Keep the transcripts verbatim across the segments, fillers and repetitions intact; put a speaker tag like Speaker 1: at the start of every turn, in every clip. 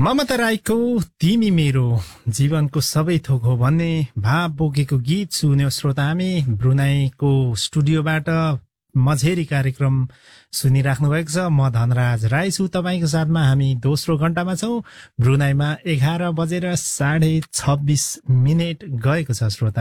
Speaker 1: ममता राईको तिमी मेरो जीवनको सबै थोक हो भन्ने भाव बोकेको गीत सुन्यो श्रोता। हामी ब्रुनाईको स्टुडियोबाट मझेरी कार्यक्रम सुनिराख्नु भएको छ। म धनराज राई छु तपाईको साथमा। हामी दोस्रो घण्टामा छौं। ब्रुनाईमा एघार बजेर साढे छब्बिस मिनट गएको छ श्रोता।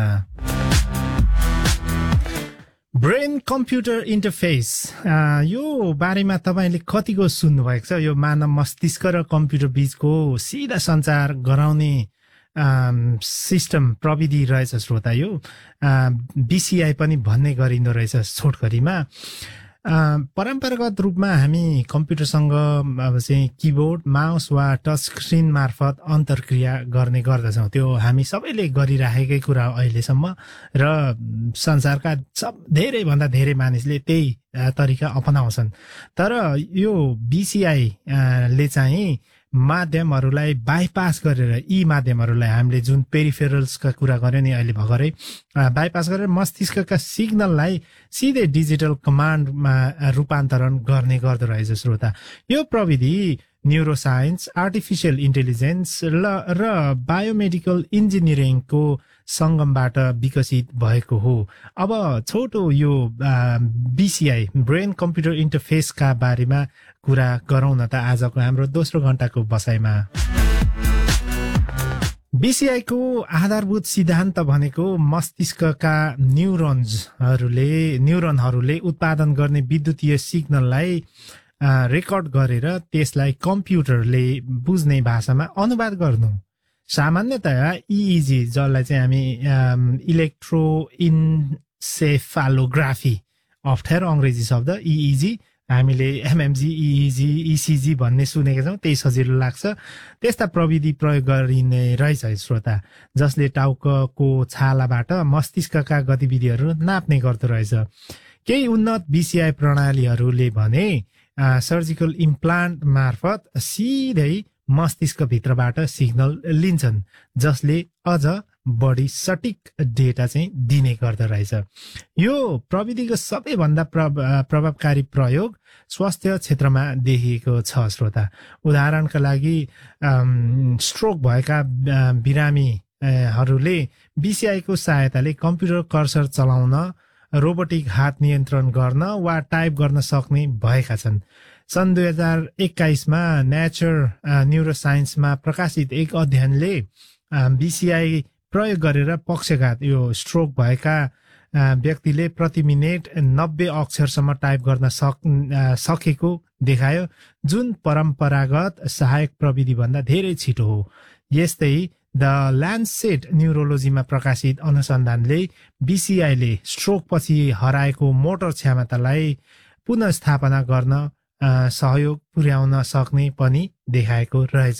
Speaker 1: ब्रेन कम्प्युटर इन्टरफेस यो बारेमा तपाईले कतिको सुन्नु भएको छ? यो मानव मस्तिष्क र कम्प्युटर बीचको सिधा सञ्चार गराउने सिस्टम प्रविधि रहेछ श्रोता। यो बीसीआई पनि भन्ने गरिन्दो रहेछ छोटकरीमा। परम्परागत रूपमा हामी कम्प्युटरसँग अब चाहिँ किबोर्ड, माउस वा टच स्क्रिन मार्फत अन्तर्क्रिया गर्ने गर्दछौँ। त्यो हामी सबैले गरिराखेकै कुरा अहिलेसम्म र संसारका सब धेरै भन्दा धेरै मानिसले त्यही तरिका अपनाउँछन्। तर यो बीसीआई ले चाहिँ माध्यमहरूलाई बाइपास गरेर, यी माध्यमहरूलाई हामीले जुन पेरिफेरल्सका कुरा गर्यो नि अहिले भर्खरै, बाइपास गरेर मस्तिष्कका सिग्नललाई सिधै डिजिटल कमान्डमा रूपान्तरण गर्ने गर्दो रहेछ श्रोता। यो प्रविधि न्यूरोसाइन्स, आर्टिफिशियल इन्टेलिजेन्स र बायोमेडिकल इन्जिनियरिङको संगमबाट विकसित भएको हो। अब छोटो यो बीसीआई ब्रेन कम्प्युटर इन्टरफेसका बारेमा कुरा गरौँ न त आजको हाम्रो दोस्रो घण्टाको बसाइमा। बीसीआई को आधारभूत सिद्धान्त भनेको मस्तिष्कका न्यूरोन्सहरूले न्यूरोनहरूले उत्पादन गर्ने विद्युतीय सिग्नललाई रेकर्ड गरेर त्यसलाई कम्प्युटरले बुझ्ने भाषामा अनुवाद गर्नु। सामान्यतया इइजी, जसलाई चाहिँ हामी इलेक्ट्रो इन्सेफालोग्राफी, अप्ठ्यारो अङ्ग्रेजी शब्द इइजी, हामीले एमएमजी, इइजी, इसिजी भन्ने सुनेका छौँ, त्यही सजिलो लाग्छ। त्यस्ता प्रविधि प्रयोग गरिने रहेछ श्रोता, जसले टाउको छालाबाट मस्तिष्कका गतिविधिहरू नाप्ने गर्दो रहेछ। केही उन्नत बीसीआई प्रणालीहरूले भने सर्जिकल इम्प्लान्ट मार्फत सिधै मस्तिष्कभित्रबाट सिग्नल लिन्छन्, जसले अझ बढी सटिक डेटा चाहिँ दिने गर्दो रहेछ। यो प्रविधिको सबैभन्दा प्रभावकारी प्रयोग स्वास्थ्य क्षेत्रमा देखिएको छ श्रोता। उदाहरणका लागि स्ट्रोक भएका बिरामीहरूले बीसीआई को सहायताले कम्प्युटर कर्सर चलाउन, रोबोटिक हात नियन्त्रण गर्न वा टाइप गर्न सक्ने भएका छन्। सन् दुई हजार एक्काइसमा नेचर न्यूरोसाइन्समा प्रकाशित एक अध्ययनले बीसीआई प्रयोग गरेर पक्षघात, यो स्ट्रोक भएका व्यक्तिले प्रति मिनेट नब्बे अक्षरसम्म टाइप गर्न सक सकेको देखायो, जुन परम्परागत सहायक प्रविधि भन्दा धेरै छिटो हो। यस्तै द ल्यान्डसेट न्यूरोलोजीमा प्रकाशित अनुसन्धानले बीसीआईले स्ट्रोक पछि हराएको मोटर क्षमतालाई पुनर्स्थापना गर्न सहयोग पुर्याउन सक्ने पनि देखाएको रहेछ।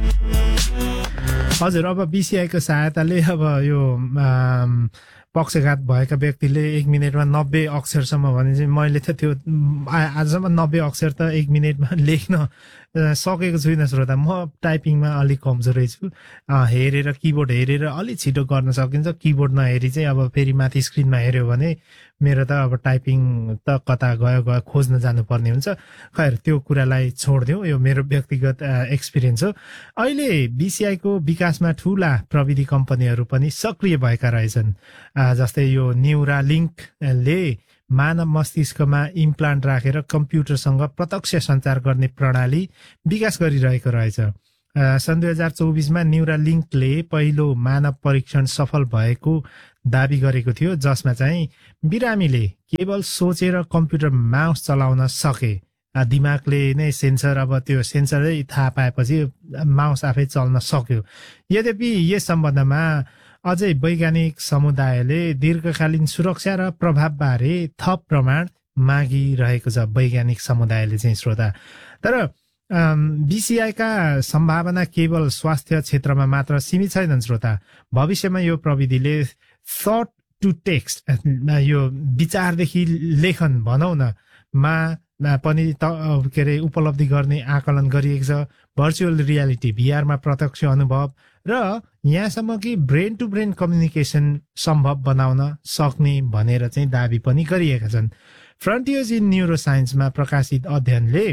Speaker 1: हजुर, अब बीसीआई को सहायताले अब यो पक्षघात भएका व्यक्तिले एक मिनटमा नब्बे अक्षरसम्म भने चाहिँ मैले त त्यो आजसम्म नब्बे अक्षर त एक मिनटमा लेख्न सकेको छुइनँ श्रोता। म टाइपिङमा अलिक कमजोरै छु। हेरेर किबोर्ड हेरेर अलिक छिटो गर्न सकिन्छ, किबोर्ड नहेरी चाहिँ अब फेरि माथि स्क्रिनमा हेऱ्यो भने मेरो त अब टाइपिङ त कता गयो गयो खोज्न जानुपर्ने हुन्छ। खैर, त्यो कुरालाई छोडिदिउँ, यो मेरो व्यक्तिगत एक्सपिरियन्स हो। अहिले बीसीआई को विकासमा ठूला प्रविधि कम्पनीहरू पनि सक्रिय भएका रहेछन्। जस्तै यो न्यूरालिङ्कले मानव मस्तिष्कमा इम्प्लान्ट राखेर कम्प्युटरसँग प्रत्यक्ष सञ्चार गर्ने प्रणाली विकास गरिरहेको रहेछ। सन् दुई हजार चौबिसमा न्यूरालिङ्कले पहिलो मानव परीक्षण सफल भएको दावी गरेको थियो, जसमा चाहिँ बिरामीले केवल सोचेर कम्प्युटर माउस चलाउन सके। दिमागले नै सेन्सर, अब त्यो सेन्सरै थाहा पाएपछि माउस आफै चल्न सक्यो। यद्यपि यस सम्बन्धमा अझै वैज्ञानिक समुदायले दीर्घकालीन सुरक्षा र प्रभावबारे थप प्रमाण मागिरहेको छ, वैज्ञानिक समुदायले चाहिँ श्रोता। तर बीसीआई का सम्भावना केवल स्वास्थ्य क्षेत्रमा मात्र सीमित छैनन् श्रोता। भविष्यमा यो प्रविधिले थट टु टेक्स्ट, यो विचारदेखि लेखन भनौँ न, मा पनि के अरे उपलब्धि गर्ने आकलन गरिएको छ। भर्चुअल रियालिटी, भिआरमा प्रत्यक्ष अनुभव र यहाँसम्म कि ब्रेन टु ब्रेन कम्युनिकेसन सम्भव बनाउन सक्ने भनेर चाहिँ दावी पनि गरिएका छन्। फ्रन्टियर्स इन न्यूरोसाइन्समा प्रकाशित अध्ययनले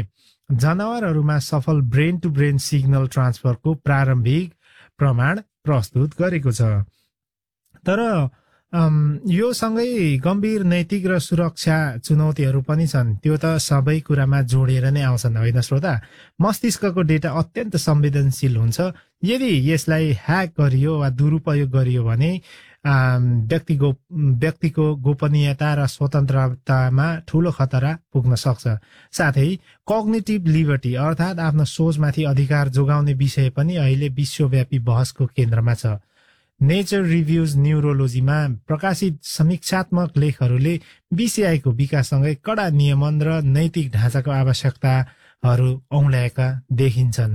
Speaker 1: जनावरहरूमा सफल ब्रेन टु ब्रेन सिग्नल ट्रान्सफरको प्रारम्भिक प्रमाण प्रस्तुत गरेको छ। तर यो सँगै गम्भीर नैतिक र सुरक्षा चुनौतीहरू पनि छन्। त्यो त सबै कुरामा जोडिएर नै आउँछन् होइन श्रोता। मस्तिष्कको डेटा अत्यन्त संवेदनशील हुन्छ। यदि यसलाई ह्याक गरियो वा दुरुपयोग गरियो भने व्यक्तिको व्यक्तिको गोपनीयता र स्वतन्त्रतामा ठूलो खतरा पुग्न सक्छ। साथै कग्निटिभ लिबर्टी अर्थात् आफ्नो सोचमाथि अधिकार जोगाउने विषय पनि अहिले विश्वव्यापी बहसको केन्द्रमा छ। नेचर रिभ्युज न्युरोलोजीमा प्रकाशित समीक्षात्मक लेखहरूले बीसीआईको विकाससँगै कडा नियमन र नैतिक ढाँचाको आवश्यकताहरू औँल्याएका देखिन्छन्।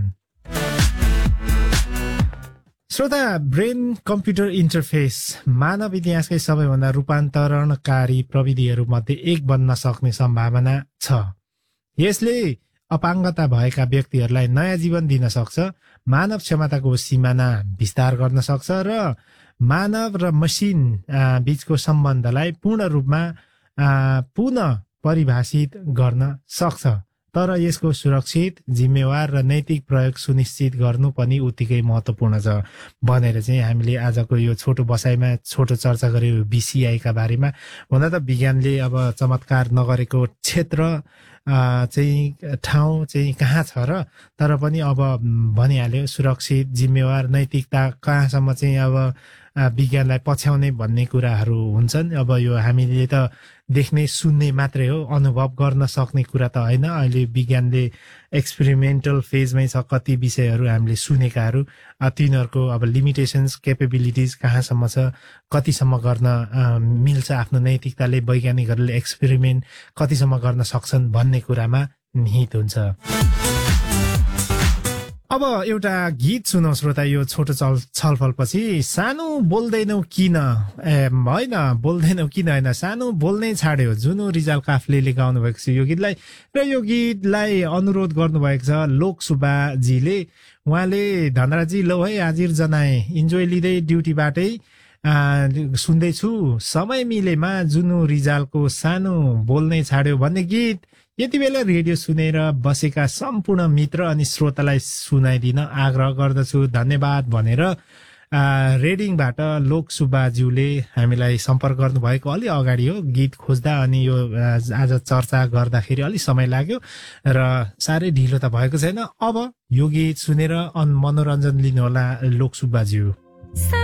Speaker 1: श्रोता, ब्रेन कम्प्युटर इन्टरफेस मानव इतिहासकै सबैभन्दा रूपान्तरणकारी प्रविधिहरू मध्ये एक बन्न सक्ने सम्भावना छ। यसले अपाङ्गता भएका व्यक्तिहरूलाई नयाँ जीवन दिन सक्छ, मानव क्षमताको सिमाना विस्तार गर्न सक्छ र मानव र मसिन बीचको सम्बन्धलाई पूर्ण रूपमा पुनः परिभाषित गर्न सक्छ। तर यसको सुरक्षित, जिम्मेवार र नैतिक प्रयोग सुनिश्चित गर्नु पनि उत्तिकै महत्त्वपूर्ण छ भनेर चाहिँ हामीले आजको यो छोटो बसाइमा छोटो चर्चा गर्यो बीसीआईका बारेमा। हुन त विज्ञानले अब चमत्कार नगरेको क्षेत्र चाहिँ ठाउँ चाहिँ कहाँ छ र, तर पनि अब भनिहाल्यो सुरक्षित, जिम्मेवार, नैतिकता कहाँसम्म चाहिँ अब विज्ञानलाई पछ्याउने भन्ने कुराहरू हुन्छन्। अब यो हामीले त देख्ने सुन्ने मात्रै हो, अनुभव गर्न सक्ने कुरा त होइन। अहिले विज्ञानले एक्सपेरिमेन्टल फेजमै छ। कति विषयहरू हामीले सुनेकाहरू, तिनीहरूको अब लिमिटेसन्स, केपेबिलिटिज कहाँसम्म छ, कतिसम्म गर्न मिल्छ, आफ्नो नैतिकताले वैज्ञानिकहरूले एक्सपेरिमेन्ट कतिसम्म गर्न सक्छन् भन्ने कुरामा निहित हुन्छ। अब एउटा गीत सुनौ श्रोता। यो छोटो चल छलफलपछि सानो बोल्दैनौ किन, ए होइन बोल्दैनौ किन होइन, सानो बोल्नै छाड्यो, जुनु रिजाल काफ्लेले गाउनु भएको छ यो गीतलाई। र यो गीतलाई अनुरोध गर्नुभएको छ लोक सुब्बाजीले। उहाँले धनराजी लौ है हाजिर जनाए, इन्जोय लिँदै ड्युटीबाटै सुन्दैछु, समय मिलेमा जुनु रिजालको सानो बोल्नै छाड्यो भन्ने गीत यति बेला रेडियो सुनेर बसेका सम्पूर्ण मित्र अनि श्रोतालाई सुनाइदिन आग्रह गर्दछु, धन्यवाद भनेर रेडिङबाट लोक सुब्बाज्यूले हामीलाई सम्पर्क गर्नुभएको अलि अगाडि हो गीत खोज्दा। अनि यो आज चर्चा गर्दाखेरि अलि समय लाग्यो र साह्रै ढिलो त भएको छैन। अब यो गीत सुनेर मनोरञ्जन लिनुहोला लोक सुब्बाज्यू।